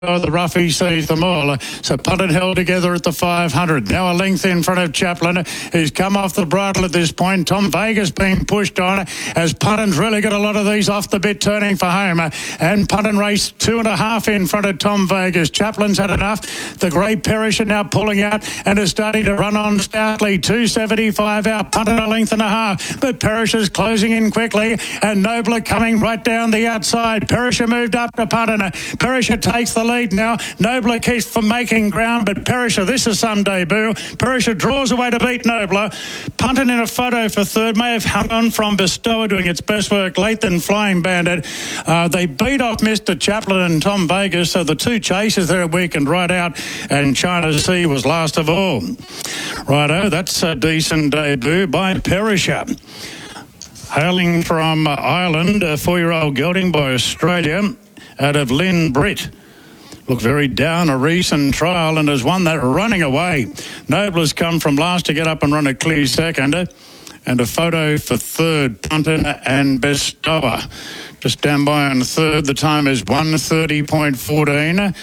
Oh, the roughie sees them all. So Punton held together at the 500. Now a length in front of Chaplin, who's come off the bridle at this point. Tom Vegas being pushed on as Punton's really got a lot of these off the bit turning for home. And Punton raced 2.5 in front of Tom Vegas. Chaplin's had enough. The Grey Perisher now pulling out and is starting to run on stoutly. 2.75 out. Punton a length and a half. But Perisher's closing in quickly and Nobler coming right down the outside. Perisher moved up to Punton. Perisher takes the lead now. Nobler keeps for making ground, but Perisher, this is some debut. Perisher draws away to beat Nobler. Punton in a photo for third, may have hung on from Bestower doing its best work late than Flying Bandit. They beat off Mr. Chaplin and Tom Vegas, so the two chasers there weakened right out, and China Sea was last of all. Righto, that's a decent debut by Perisher. Hailing from Ireland, a 4-year-old gelding by Australia out of Lynn Britt. Looked very down a recent trial and has won that running away. Nobler's come from last to get up and run a clear second. And a photo for third, Punton and Bestower. Just down by on third, the time is 1:30.14,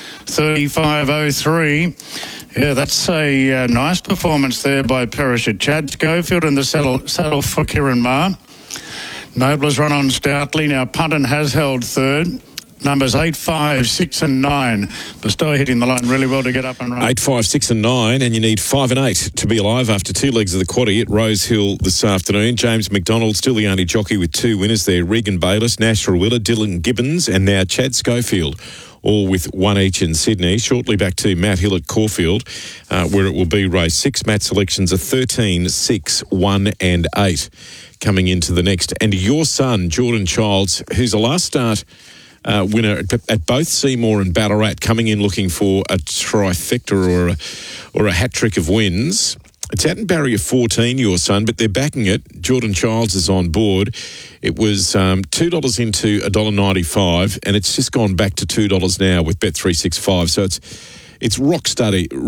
35.03. Yeah, that's a nice performance there by Perisher. Chad Schofield in the saddle for Kieran Maher. Nobler's run on stoutly. Now Punton has held third. Numbers 8, 5, 6 and 9. Bestower hitting the line really well to get up and run. 8, 5, 6 and 9, and you need 5 and 8 to be alive after 2 legs of the quaddie at Rose Hill this afternoon. James McDonald still the only jockey with 2 winners there. Regan Bayliss, Nash Rawiller, Dylan Gibbons and now Chad Schofield, all with 1 each in Sydney. Shortly back to Matt Hill at Caulfield, where it will be race 6. Matt selections are 13, 6, 1 and 8 coming into the next. And your son, Jordan Childs, who's a last start winner at both Seymour and Ballarat, coming in looking for a trifecta or a hat trick of wins. It's out in barrier 14, your son, but they're backing it. Jordan Childs is on board. It was $2 into $1.95, and it's just gone back to $2 now with Bet365. So it's rock steady at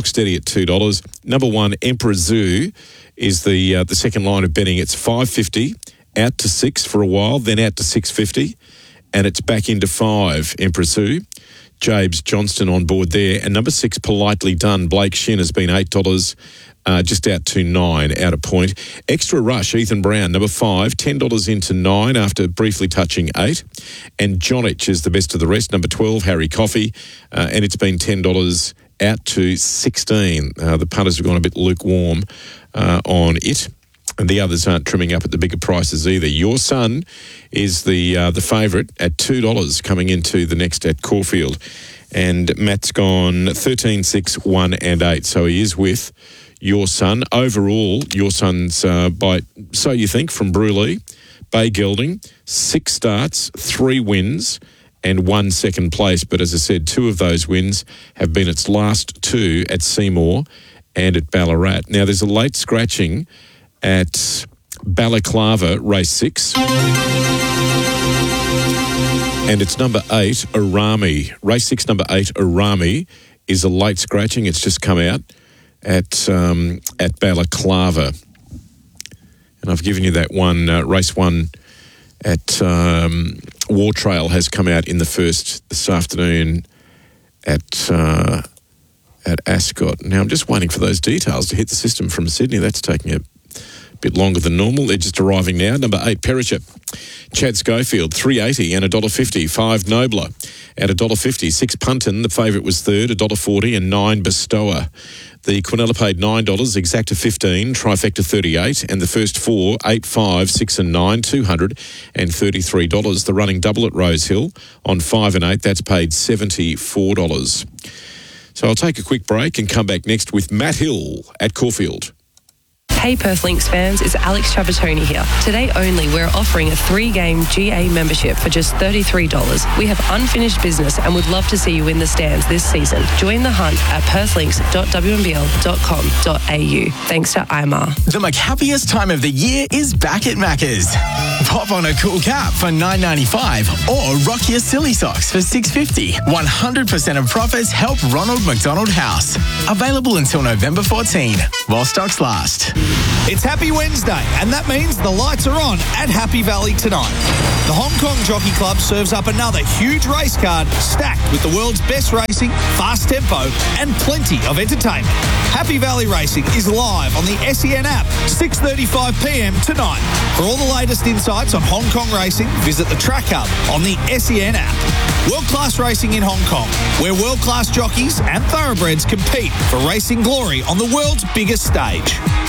$2. Number 1, Emperor Zoo, is the second line of betting. It's $5.50 out to $6 for a while, then out to $6.50. And it's back into 5, Emperor Sue. Jabes Johnston on board there. And number 6, Politely Done, Blake Shin, has been $8, just out to 9, out of point. Extra Rush, Ethan Brown, number 5, $10 into 9 after briefly touching 8. And Jonich is the best of the rest, number 12, Harry Coffey, and it's been $10 out to 16. The punters have gone a bit lukewarm on it. And the others aren't trimming up at the bigger prices either. Your son is the favourite at $2 coming into the next at Caulfield. And Matt's gone 13, 6, 1 and 8. So he is with your son. Overall, your son's by, so you think, from Bruley, Bay Gelding, 6 starts, 3 wins and 1 second place. But as I said, 2 of those wins have been its last 2 at Seymour and at Ballarat. Now, there's a late scratching at Balaclava, race 6. And it's number 8, Arami. Race 6, number 8, Arami, is a late scratching. It's just come out at Balaclava. And I've given you that one. Race 1 at War Trail has come out in the first this afternoon at Ascot. Now, I'm just waiting for those details to hit the system from Sydney. That's taking a bit longer than normal. They're just arriving now. Number 8, Perisher. Chad Schofield, $3.80 and $1.50. 5, Nobler at $1.50. 6, Punton. The favourite was third, $1.40, and 9, Bestower. The Quinella paid $9, Exacta 15, Trifecta 38, and the first 4, 8, 5, 6 and 9, $233. The running double at Rose Hill on 5 and 8, that's paid $74. So I'll take a quick break and come back next with Matt Hill at Caulfield. Hey Perth Lynx fans, it's Alex Trapattoni here. Today only, we're offering a 3-game GA membership for just $33. We have unfinished business and would love to see you in the stands this season. Join the hunt at perthlinks.wnbl.com.au. Thanks to IMAR. The McHappiest time of the year is back at Macca's. Pop on a cool cap for $9.95 or rock your silly socks for $6.50. 100% of profits help Ronald McDonald House. Available until November 14, while stocks last. It's Happy Wednesday, and that means the lights are on at Happy Valley tonight. The Hong Kong Jockey Club serves up another huge race card stacked with the world's best racing, fast tempo, and plenty of entertainment. Happy Valley Racing is live on the SEN app, 6:35 p.m. tonight. For all the latest insights on Hong Kong racing, visit the Track Hub on the SEN app. World-class racing in Hong Kong, where world-class jockeys and thoroughbreds compete for racing glory on the world's biggest stage.